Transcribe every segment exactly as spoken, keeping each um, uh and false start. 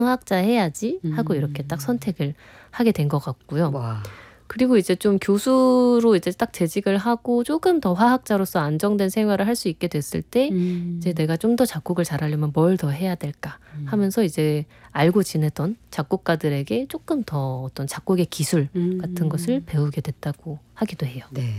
성악자 해야지 하고 이렇게 딱 음. 선택을 하게 된 것 같고요. 와. 그리고 이제 좀 교수로 이제 딱 재직을 하고 조금 더 화학자로서 안정된 생활을 할 수 있게 됐을 때 음. 이제 내가 좀 더 작곡을 잘하려면 뭘 더 해야 될까 음. 하면서 이제 알고 지내던 작곡가들에게 조금 더 어떤 작곡의 기술 음. 같은 것을 배우게 됐다고 하기도 해요. 네.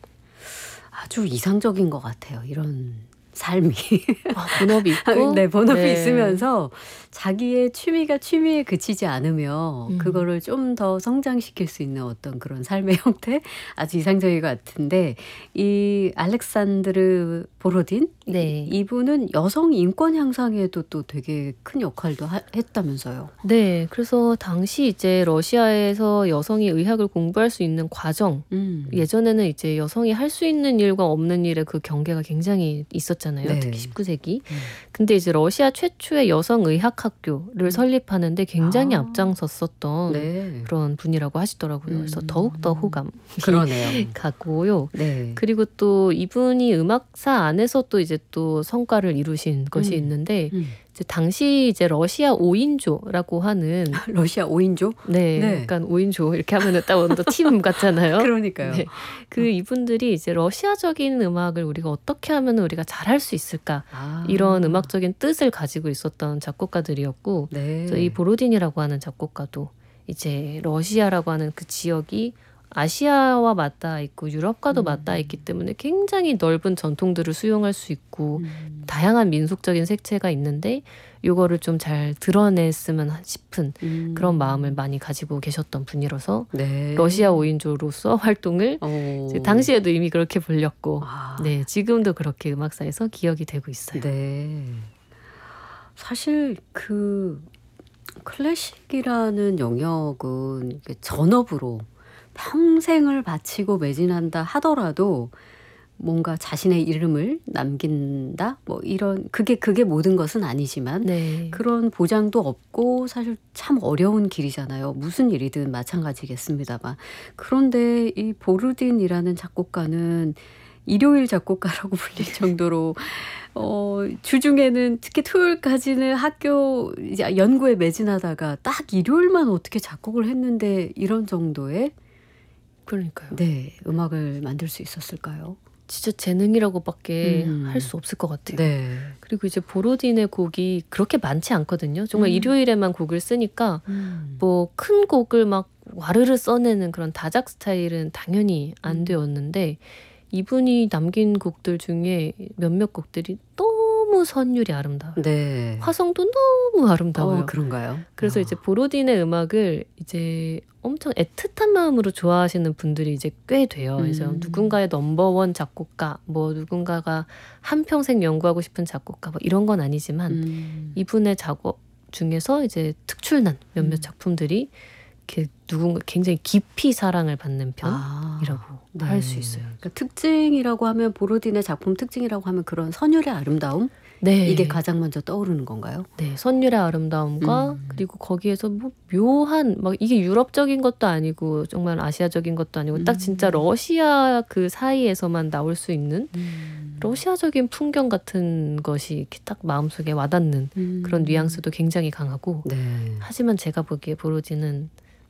아주 이상적인 것 같아요. 이런 삶이. 아, 본업이 있고 네, 본업이 네. 있으면서 자기의 취미가 취미에 그치지 않으며 음. 그거를 좀 더 성장시킬 수 있는 어떤 그런 삶의 형태 아주 이상적인 것 같은데 이 알렉산드르 보로딘 네. 이- 이분은 여성 인권 향상에도 또 되게 큰 역할도 하- 했다면서요. 네, 그래서 당시 이제 러시아에서 여성이 의학을 공부할 수 있는 과정, 음. 예전에는 이제 여성이 할 수 있는 일과 없는 일의 그 경계가 굉장히 있었잖아요. 네. 특히 십구 세기. 음. 근데 이제 러시아 최초의 여성 의학 학교를 음. 설립하는데 굉장히 아. 앞장섰었던 네. 그런 분이라고 하시더라고요. 그래서 음. 더욱더 호감이 그러네요. 가고요. 네. 그리고 또 이분이 음악사 안에서 또 이제 또 성과를 이루신 것이 음. 있는데 음. 이제 당시 이제 러시아 오인조라고 하는 러시아 오인조? 네, 네. 약간 오인조 이렇게 하면은 딱 원더 팀 같잖아요. 그러니까요. 네, 그 이분들이 이제 러시아적인 음악을 우리가 어떻게 하면 우리가 잘할 수 있을까 아. 이런 음악적인 뜻을 가지고 있었던 작곡가들이었고, 네. 그래서 이 보로딘이라고 하는 작곡가도 이제 러시아라고 하는 그 지역이 아시아와 맞닿아 있고 유럽과도 음. 맞닿아 있기 때문에 굉장히 넓은 전통들을 수용할 수 있고 음. 다양한 민속적인 색채가 있는데 요거를 좀 잘 드러냈으면 싶은 음. 그런 마음을 많이 가지고 계셨던 분이라서 네. 러시아 오인조로서 활동을 어. 이제 당시에도 이미 그렇게 불렸고 아. 네, 지금도 그렇게 음악사에서 기억이 되고 있어요. 네. 사실 그 클래식이라는 영역은 이게 전업으로 평생을 바치고 매진한다 하더라도 뭔가 자신의 이름을 남긴다 뭐 이런 그게 그게 모든 것은 아니지만 네. 그런 보장도 없고 사실 참 어려운 길이잖아요. 무슨 일이든 마찬가지겠습니다만. 그런데 이 보르딘이라는 작곡가는 일요일 작곡가라고 불릴 정도로 어, 주중에는 특히 토요일까지는 학교 이제 연구에 매진하다가 딱 일요일만 어떻게 작곡을 했는데 이런 정도의 그러니까요. 네, 음악을 만들 수 있었을까요? 진짜 재능이라고밖에 음. 할 수 없을 것 같아요. 네. 그리고 이제 보로딘의 곡이 그렇게 많지 않거든요. 정말 음. 일요일에만 곡을 쓰니까 음. 뭐 큰 곡을 막 와르르 써내는 그런 다작 스타일은 당연히 안 음. 되었는데 이분이 남긴 곡들 중에 몇몇 곡들이 너무 선율이 아름다워요. 네. 화성도 너무 아름다워요. 어, 그런가요? 그래서 어. 이제 보로딘의 음악을 이제 엄청 애틋한 마음으로 좋아하시는 분들이 이제 꽤 돼요. 그래서 음. 누군가의 넘버원 작곡가, 뭐 누군가가 한평생 연구하고 싶은 작곡가, 뭐 이런 건 아니지만 음. 이분의 작업 중에서 이제 특출난 몇몇 음. 작품들이 이렇게 누군가 굉장히 깊이 사랑을 받는 아. 편이라고 네. 할 수 있어요. 그러니까 특징이라고 하면 보로딘의 작품 특징이라고 하면 그런 선율의 아름다움 네. 이게 가장 먼저 떠오르는 건가요? 네, 선율의 아름다움과 음. 그리고 거기에서 뭐 묘한 막 이게 유럽적인 것도 아니고 정말 아시아적인 것도 아니고 딱 진짜 음. 러시아 그 사이에서만 나올 수 있는 음. 러시아적인 풍경 같은 것이 이렇게 딱 마음속에 와닿는 음. 그런 뉘앙스도 굉장히 강하고, 네. 하지만 제가 보기에 보로딘은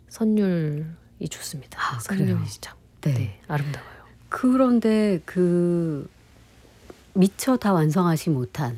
선율이 좋습니다. 아, 그래요? 선율이 참 네. 네, 아름다워요. 그런데 그 미처 다 완성하지 못한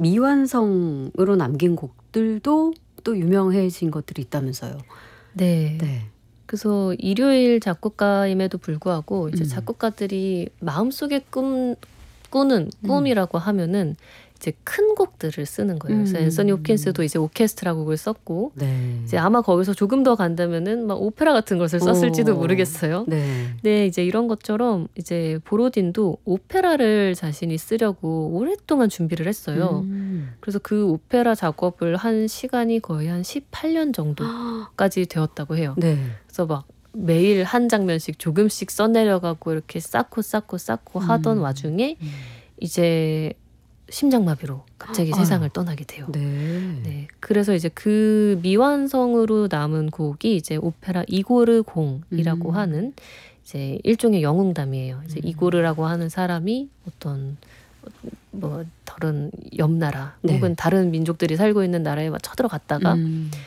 미완성으로 남긴 곡들도 또 유명해진 것들이 있다면서요. 네. 네. 그래서 일요일 작곡가임에도 불구하고 이제 음. 작곡가들이 마음속에 꿈 꾸는 음. 꿈이라고 하면은 이제 큰 곡들을 쓰는 거예요. 그래서 음. 앤서니 홉킨스도 이제 오케스트라 곡을 썼고, 네. 이제 아마 거기서 조금 더 간다면은 막 오페라 같은 것을 썼을지도 오. 모르겠어요. 네. 네, 이제 이런 것처럼 이제 보로딘도 오페라를 자신이 쓰려고 오랫동안 준비를 했어요. 음. 그래서 그 오페라 작업을 한 시간이 거의 한 십팔 년 정도까지 되었다고 해요. 네. 그래서 막 매일 한 장면씩 조금씩 써내려가고 이렇게 쌓고 쌓고 쌓고 하던 음. 와중에 음. 이제 심장마비로 갑자기 아유. 세상을 떠나게 돼요. 네. 네, 그래서 이제 그 미완성으로 남은 곡이 이제 오페라 이고르 공이라고 음. 하는 이제 일종의 영웅담이에요. 이제 음. 이고르라고 하는 사람이 어떤 뭐 다른 옆 나라 네. 혹은 다른 민족들이 살고 있는 나라에 막 쳐들어갔다가 음.